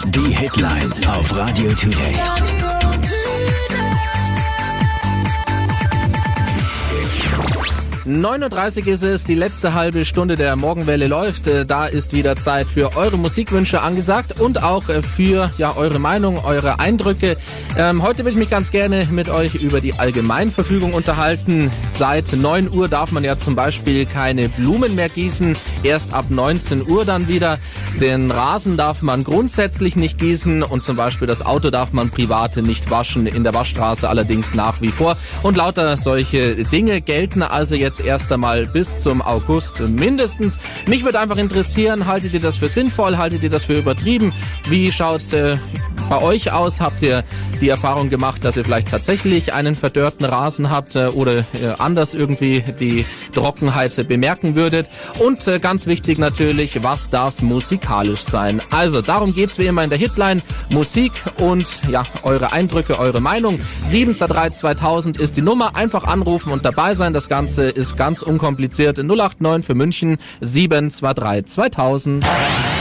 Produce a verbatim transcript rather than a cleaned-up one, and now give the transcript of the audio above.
Die Hitline auf Radio Today. neun Uhr dreißig ist es, die letzte halbe Stunde der Morgenwelle läuft. Da ist wieder Zeit für eure Musikwünsche angesagt und auch für ja eure Meinung, eure Eindrücke. Ähm, heute würde ich mich ganz gerne mit euch über die Allgemeinverfügung unterhalten. Seit neun Uhr darf man ja zum Beispiel keine Blumen mehr gießen, erst ab neunzehn Uhr dann wieder. Den Rasen darf man grundsätzlich nicht gießen und zum Beispiel das Auto darf man privat nicht waschen, in der Waschstraße allerdings nach wie vor. Und lauter solche Dinge gelten also jetzt erst einmal bis zum August mindestens. Mich würde einfach interessieren, haltet ihr das für sinnvoll, haltet ihr das für übertrieben? Wie schaut's äh, bei euch aus? Habt ihr die Erfahrung gemacht, dass ihr vielleicht tatsächlich einen verdörrten Rasen habt äh, oder äh, anders irgendwie die Trockenheit äh, bemerken würdet? Und äh, ganz wichtig natürlich, was darf's musikalisch sein? Also darum geht's wie immer in der Hitline. Musik und ja eure Eindrücke, eure Meinung. sieben zwei drei zweitausend ist die Nummer. Einfach anrufen und dabei sein. Das Ganze ist ganz unkompliziert. null acht neun für München sieben zwei drei zweitausend.